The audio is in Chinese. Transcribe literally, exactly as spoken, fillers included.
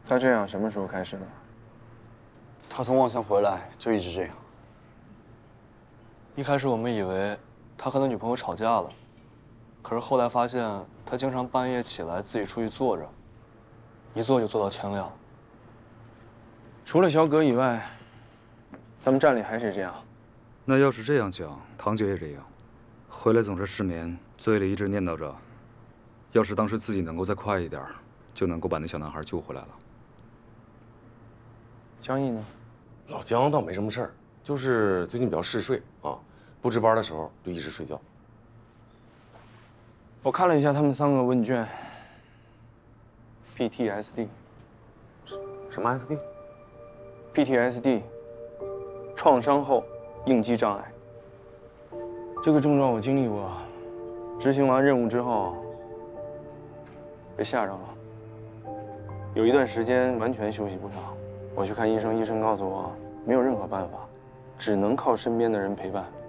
他这样什么时候开始的？ 他从望乡回来就一直这样。 一开始我们以为他和他女朋友吵架了，可是后来发现他经常半夜起来自己出去坐着，一坐就坐到天亮。 除了小葛以外，咱们站里还是这样。 那要是这样讲，堂姐也这样，回来总是失眠，嘴里一直念叨着，要是当时自己能够再快一点，就能够把那小男孩救回来了。 江毅呢？ 老姜倒没什么事儿，就是最近比较嗜睡啊，不值班的时候就一直睡觉。 我看了一下他们三个问卷 ，P T S D， 什么 S D？P T S D， 创伤后应激障碍。这个症状我经历过，执行完任务之后被吓着了，有一段时间完全休息不了。我去看医生，医生告诉我没有任何办法，只能靠身边的人陪伴。